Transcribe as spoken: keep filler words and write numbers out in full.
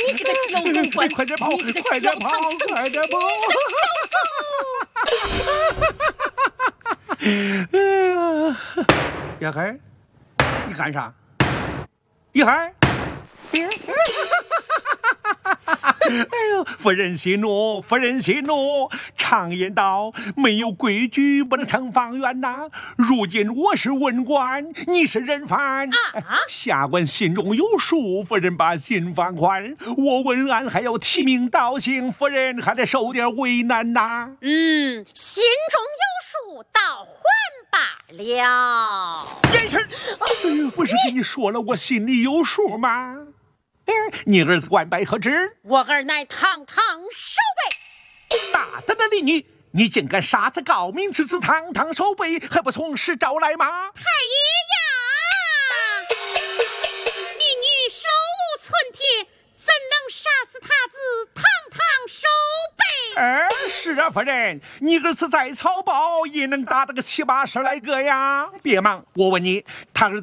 你这个小狗官， 快点跑，快点跑，快点跑！哎呀，叶海，你干啥？叶海，哎呦，夫人息怒，夫人息怒。常言道，没有规矩不能成方圆呐。如今我是文官，你是人犯， 啊、 下官心中有数，夫人把心放宽。我文案还要提名道姓，夫人还得受点为难呐。 嗯，心中有数，倒还罢了。 眼神，哎呦，不是跟你说了，我心里有数吗？你儿子官拜何职？ 我儿乃堂堂守备。 大胆的吏女，你竟敢杀此高明之子，堂堂守备，还不从实招来吗？ 太爷呀，吏女手无寸铁，怎能杀死他子堂堂守备？ 哎，是啊，夫人，你儿子再草包，也能打得个七八十来个呀。别忙，我问你，他儿子